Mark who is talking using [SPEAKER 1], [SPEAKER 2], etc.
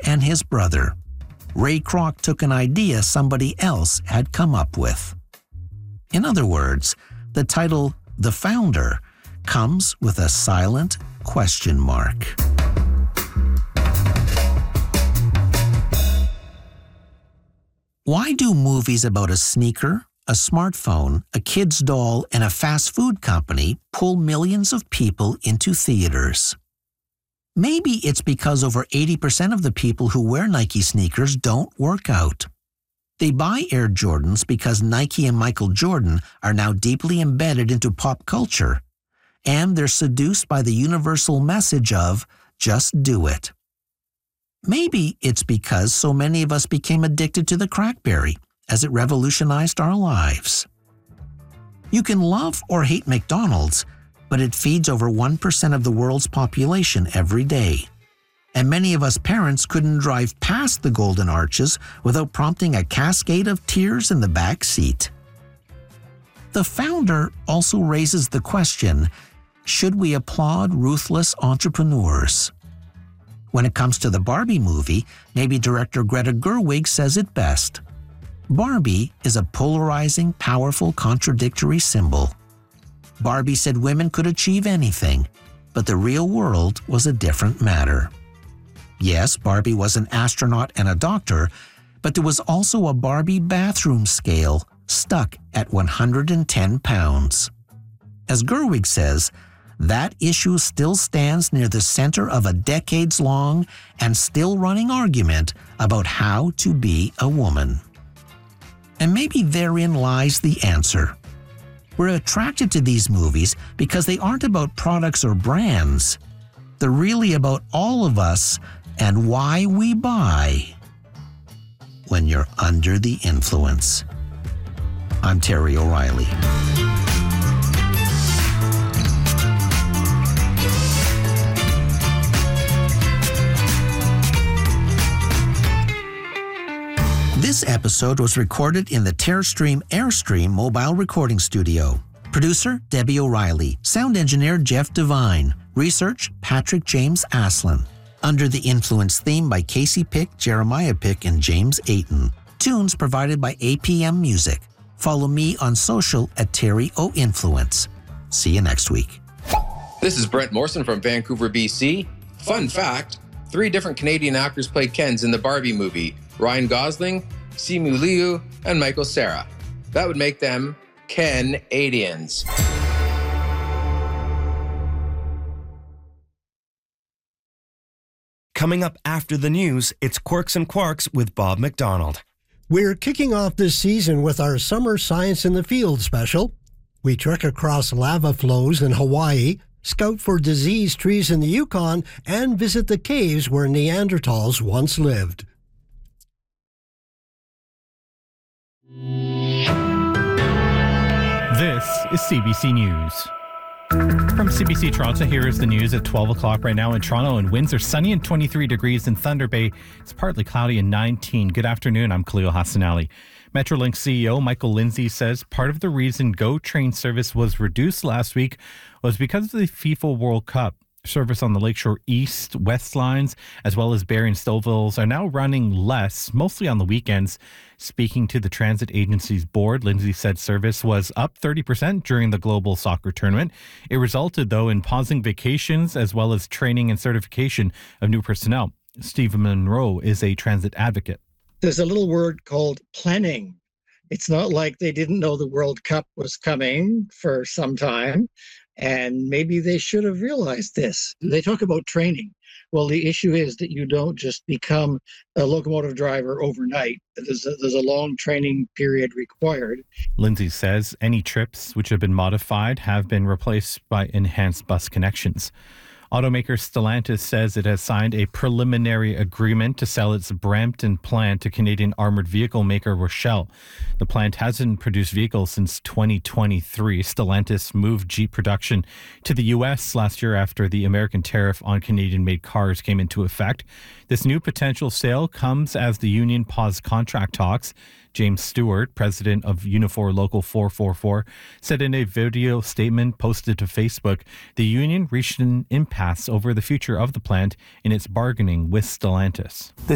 [SPEAKER 1] and his brother. Ray Kroc took an idea somebody else had come up with. In other words, the title The Founder comes with a silent question mark. Why do movies about a sneaker, a smartphone, a kid's doll, and a fast food company pull millions of people into theaters? Maybe it's because over 80% of the people who wear Nike sneakers don't work out. They buy Air Jordans because Nike and Michael Jordan are now deeply embedded into pop culture, and they're seduced by the universal message of just do it. Maybe it's because so many of us became addicted to the crackberry as it revolutionized our lives. You can love or hate McDonald's, but it feeds over 1% of the world's population every day. And many of us parents couldn't drive past the Golden Arches without prompting a cascade of tears in the back seat. The Founder also raises the question, should we applaud ruthless entrepreneurs? When it comes to the Barbie movie, maybe director Greta Gerwig says it best. Barbie is a polarizing, powerful, contradictory symbol. Barbie said women could achieve anything, but the real world was a different matter. Yes, Barbie was an astronaut and a doctor, but there was also a Barbie bathroom scale stuck at 110 pounds. As Gerwig says, that issue still stands near the center of a decades-long and still running argument about how to be a woman. And maybe therein lies the answer. We're attracted to these movies because they aren't about products or brands. They're really about all of us and why we buy when you're under the influence. I'm Terry O'Reilly. This episode was recorded in the TerraStream Airstream mobile recording studio. Producer, Debbie O'Reilly. Sound engineer, Jeff Devine. Research, Patrick James Aslin. Under the Influence theme by Casey Pick, Jeremiah Pick, and James Ayton. Tunes provided by APM Music. Follow me on social at Terry O Influence. See you next week.
[SPEAKER 2] This is Brent Morrison from Vancouver, BC. Fun fact, 3 different Canadian actors played Kens in the Barbie movie. Ryan Gosling, Simu Liu, and Michael Cera. That would make them Ken-Adians.
[SPEAKER 3] Coming up after the news, it's Quirks and Quarks with Bob McDonald.
[SPEAKER 4] We're kicking off this season with our Summer Science in the Field special. We trek across lava flows in Hawaii, scout for disease trees in the Yukon, and visit the caves where Neanderthals once lived.
[SPEAKER 5] This is CBC News. From CBC Toronto, here is the news at 12 o'clock right now in Toronto. And winds are sunny and 23 degrees in Thunder Bay. It's partly cloudy and 19. Good afternoon. I'm Khalil Hassanali. Metrolink CEO Michael Lindsay says part of the reason GO train service was reduced last week was because of the FIFA World Cup. Service on the Lakeshore East, West lines, as well as Barrie and Stouffville's are now running less, mostly on the weekends. Speaking to the transit agency's board, Lindsay said service was up 30% during the global soccer tournament. It resulted, though, in pausing vacations as well as training and certification of new personnel. Stephen Monroe is a transit advocate.
[SPEAKER 6] There's a little word called planning. It's not like they didn't know the World Cup was coming for some time. And maybe they should have realized this. They talk about training. Well, the issue is that you don't just become a locomotive driver overnight. There's a long training period required.
[SPEAKER 5] Lindsay says any trips which have been modified have been replaced by enhanced bus connections. Automaker Stellantis says it has signed a preliminary agreement to sell its Brampton plant to Canadian armoured vehicle maker Rochelle. The plant hasn't produced vehicles since 2023. Stellantis moved Jeep production to the U.S. last year after the American tariff on Canadian-made cars came into effect. This new potential sale comes as the union paused contract talks. James Stewart, president of Unifor Local 444, said in a video statement posted to Facebook, the union reached an impasse over the future of the plant in its bargaining with Stellantis.
[SPEAKER 7] The